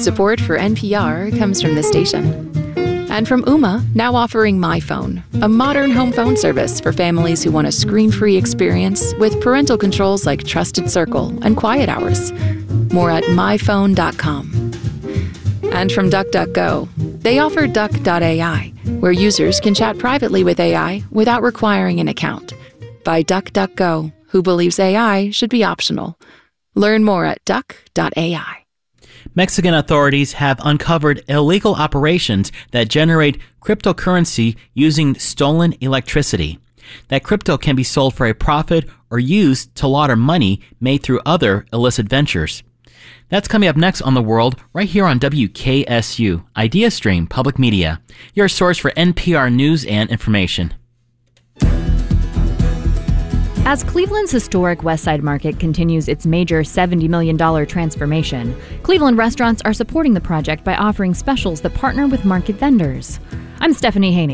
Support for NPR comes from this station. And from Ooma, now offering My Phone, a modern home phone service for families who want a screen-free experience with parental controls like Trusted Circle and Quiet Hours. More at myphone.com. And from DuckDuckGo, they offer Duck.ai, where users can chat privately with AI without requiring an account. By DuckDuckGo, who believes AI should be optional. Learn more at Duck.ai. Mexican authorities have uncovered illegal operations that generate cryptocurrency using stolen electricity. That crypto can be sold for a profit or used to launder money made through other illicit ventures. That's coming up next on The World, right here on WKSU, IdeaStream Public Media, your source for NPR news and information. As Cleveland's historic West Side Market continues its major $70 million transformation, Cleveland restaurants are supporting the project by offering specials that partner with market vendors. I'm Stephanie Haney.